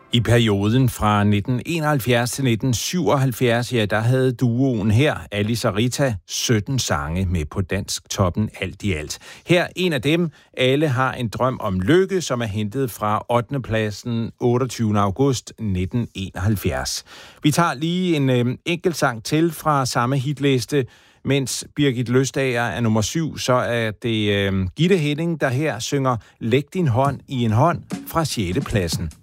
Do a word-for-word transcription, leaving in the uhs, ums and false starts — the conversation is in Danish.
I perioden fra nitten enoghalvfjerds til nitten syvoghalvfjerds, ja, der havde duoen her, Alice og Rita, sytten sange med på dansk toppen alt i alt. Her en af dem, Alle har en drøm om lykke, som er hentet fra ottende pladsen otteogtyvende august nitten enoghalvfjerds. Vi tager lige en øh, enkelt sang til fra samme hitliste. Mens Birgit Løstager er nummer syv, så er det øh, Gitte Henning, der her synger Læg din hånd i en hånd fra sjette pladsen.